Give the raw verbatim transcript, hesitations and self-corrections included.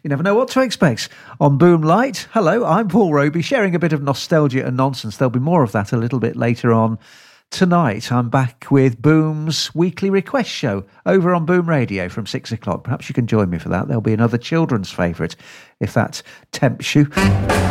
You never know what to expect. On Boom Light, hello, I'm Paul Roby, sharing a bit of nostalgia and nonsense. There'll be more of that a little bit later on tonight. I'm back with Boom's weekly request show over on Boom Radio from six o'clock. Perhaps you can join me for that. There'll be another children's favourite, if that tempts you.